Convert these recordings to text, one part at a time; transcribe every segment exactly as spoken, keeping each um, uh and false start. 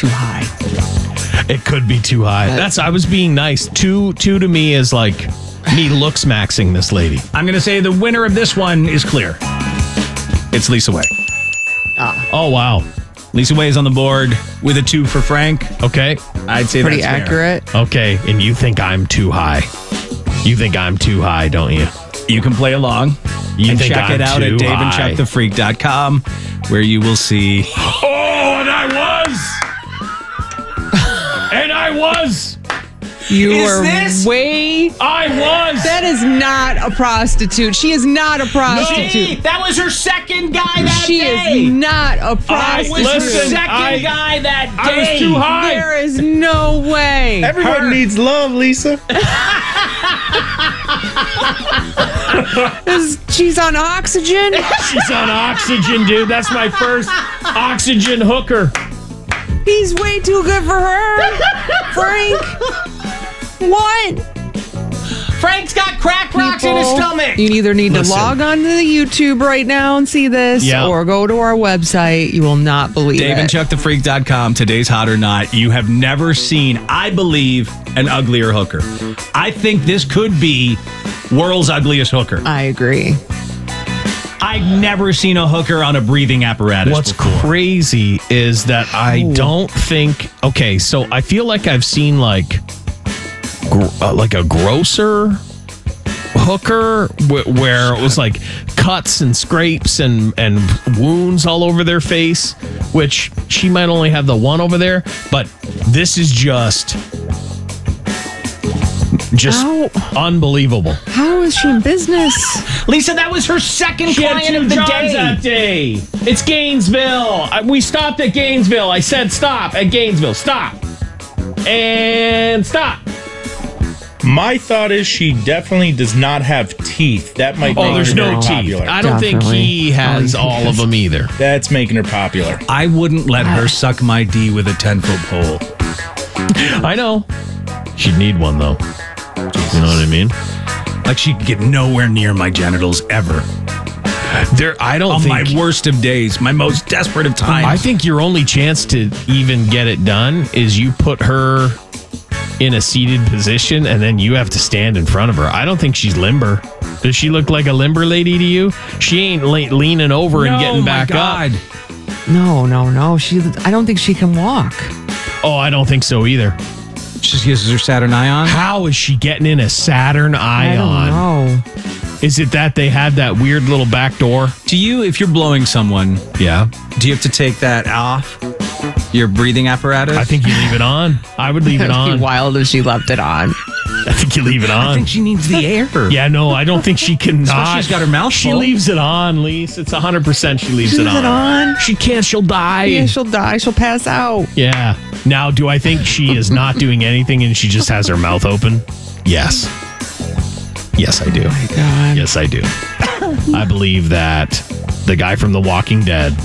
too high. It could be too high. That's I was being nice. Two two to me is like me looks maxing this lady. I'm going to say the winner of this one is clear. It's Lisa Way. Ah. Oh, wow. Lisa Way is on the board with a two for Frank. Okay. I'd say Pretty that's fair. accurate. Okay. And you think I'm too high. You think I'm too high, don't you? You can play along You and think check I'm it out too at dave and high. chuck the freak dot com where you will see. Oh, and I was. and I was. You Is are this- way... I was. That is not a prostitute. She is not a prostitute. That was her second guy that She day. is not a prostitute. was her Listen, second I- guy that I was day. too high. There is no way. Everyone needs love, Lisa. Is- She's on oxygen. She's on oxygen, dude. That's my first oxygen hooker. He's way too good for her. Frank. What? Frank's got crack rocks in his People, stomach. You either need Listen. to log on to the YouTube right now and see this, Yeah. or go to our website. You will not believe dave and it. chuck the freak dot com. Today's Hot or Not. You have never seen, I believe, an uglier hooker. I think this could be world's ugliest hooker. I agree. I've never seen a hooker on a breathing apparatus What's before. crazy is that I don't think. Okay, so I feel like I've seen like, gr- uh, like a grocer hooker wh- where it was like cuts and scrapes and and wounds all over their face, which she might only have the one over there, but this is just. Just Ow. unbelievable. How is she in business? Lisa, that was her second She had client two of the jobs day. that day. It's Gainesville. I- We stopped at Gainesville. I said stop at Gainesville. Stop. And stop. My thought is she definitely does not have teeth. That might Oh, make there's her no very teeth. popular. I don't think Definitely. he has all of them either. That's making her popular. I wouldn't let her suck my D with a ten-foot pole. I know. She'd need one, though. You know what I mean? Like she could get nowhere near my genitals ever. There, I don't On think. my worst of days, my most desperate of times. I think your only chance to even get it done is you put her in a seated position and then you have to stand in front of her. I don't think she's limber. Does she look like a limber lady to you? She ain't le- leaning over and No, getting my back God. up. No, no, no. She. I don't think she can walk. Oh, I don't think so either. She just uses her Saturn Ion. How is she getting in a Saturn I Ion? don't know. Is it that they had that weird little back door? Do you, if you're blowing someone, Yeah. do you have to take that off? Your breathing apparatus? I think you leave it on. I would leave it It'd be on. wild if she left it on. I think you leave it on. I think she needs the air. Yeah, no, I don't think she can not. she's got her mouth She full. leaves it on, Lise. It's one hundred percent she leaves She it leaves on. it on? She can't. She'll die. Yeah, she'll die. She'll pass out. Yeah. Now, do I think she is not doing anything and she just has her mouth open? Yes. Yes, I do. Oh my God. Yes, I do. I believe that the guy from The Walking Dead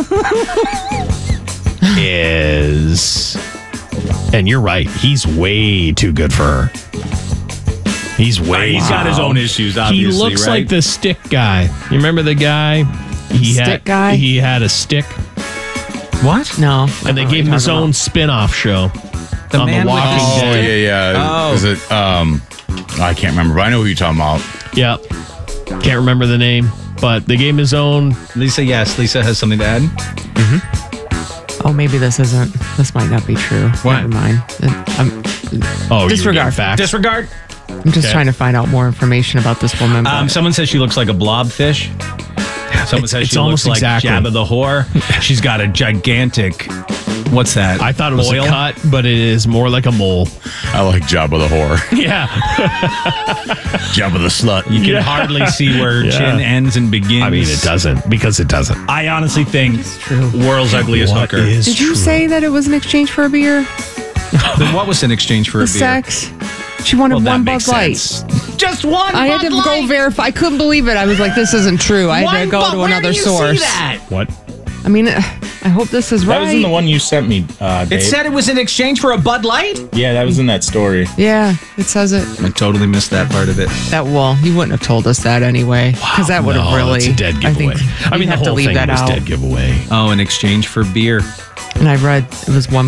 is, and you're right, he's way too good for her. He's way. He's got his own issues, He obviously, looks right? like the stick guy. You remember the guy? He Stick had, guy? He had a stick, What? No. and they gave him his own spin-off show The on man The with Walking the- Oh, Dead. yeah, yeah. Oh. Is it, um, I can't remember, but I know who you're talking about. Yep. Can't remember the name, but they gave him his own. Lisa, yes. Lisa has something to add. Oh, maybe this isn't. This might not be true. What? Never mind. I'm, Oh, you were Disregard. getting facts. Disregard. I'm just Okay. trying to find out more information about this woman. Um, but- someone says she looks like a blobfish. Someone It's- says it's she almost looks like exactly. Jabba the whore. She's got a gigantic. What's that? I thought it was Oil? a cut, but it is more like a mole. I like Jabba the whore. Yeah. Jabba the slut. You can Yeah. hardly see where Yeah. chin ends and begins. I mean, it doesn't, because it doesn't. I honestly think true. world's ugliest What hooker. is Did you true? say that it was in exchange for a beer? Then what was in exchange for The a beer? sex? She wanted Well, that one Bud makes Light. sense. Just one. I had to Bud go Light. verify. I couldn't believe it. I was like, this isn't true. I had One to go Bud- to where another do you source. See that? What? I mean, I hope this is That right. was in the one you sent me, uh, Dave. It said it was in exchange for a Bud Light. yeah, that was in that story. Yeah, it says it. I totally missed that part of it. That well, you wouldn't have told us that anyway, because that would have No, really. it's a dead I giveaway. think I mean, you'd the have whole to leave thing that was out. dead giveaway. Oh, in exchange for beer. And I read it was one